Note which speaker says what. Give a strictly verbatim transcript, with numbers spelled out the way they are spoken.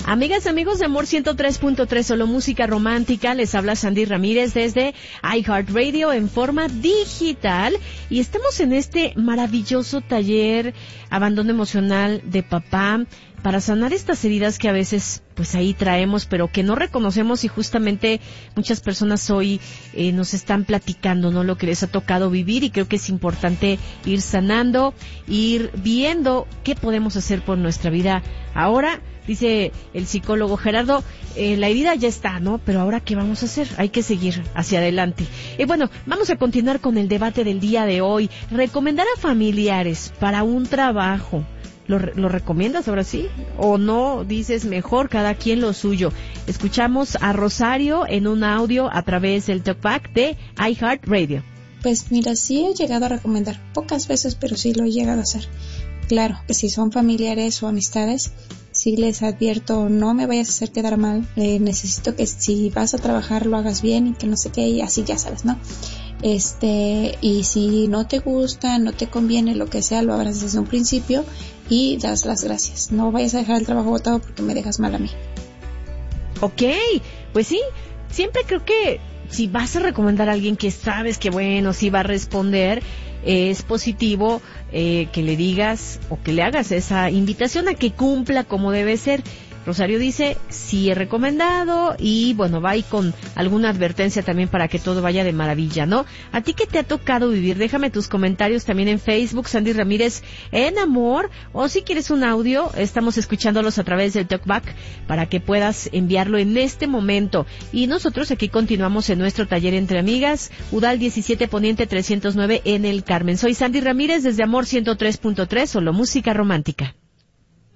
Speaker 1: Amigas, amigos de Amor ciento tres punto tres, solo música romántica, les habla Sandy Ramírez desde iHeartRadio en forma digital y estamos en este maravilloso taller Abandono Emocional de Papá para sanar estas heridas que a veces pues ahí traemos pero que no reconocemos y justamente muchas personas hoy eh, nos están platicando, ¿no? Lo que les ha tocado vivir y creo que es importante ir sanando, ir viendo qué podemos hacer por nuestra vida ahora. Dice el psicólogo Gerardo, eh, la herida ya está, ¿no? Pero ahora, ¿qué vamos a hacer? Hay que seguir hacia adelante. Y bueno, vamos a continuar con el debate del día de hoy. Recomendar a familiares para un trabajo. ¿Lo, lo recomiendas ahora sí? ¿O no? Dices mejor, cada quien lo suyo. Escuchamos a Rosario en un audio a través del Talkback de iHeartRadio.
Speaker 2: Pues mira, sí he llegado a recomendar. Pocas veces, pero sí lo he llegado a hacer. Claro, que si son familiares o amistades, sí les advierto, no me vayas a hacer quedar mal, eh, necesito que si vas a trabajar lo hagas bien y que no sé qué, y así ya sabes, ¿no? Este, y si no te gusta, no te conviene, lo que sea, lo abras desde un principio y das las gracias. No vayas a dejar el trabajo botado porque me dejas mal a mí.
Speaker 1: Ok, pues sí, siempre creo que si vas a recomendar a alguien que sabes que bueno, sí va a responder, eh, es positivo eh, que le digas o que le hagas esa invitación a que cumpla como debe ser. Rosario dice, sí he recomendado y bueno, va ahí con alguna advertencia también para que todo vaya de maravilla, ¿no? ¿A ti qué te ha tocado vivir? Déjame tus comentarios también en Facebook, Sandy Ramírez en Amor, o si quieres un audio, estamos escuchándolos a través del Talkback para que puedas enviarlo en este momento. Y nosotros aquí continuamos en nuestro taller entre amigas, Udal diecisiete Poniente trescientos nueve en el Carmen. Soy Sandy Ramírez desde Amor ciento tres punto tres, solo música romántica.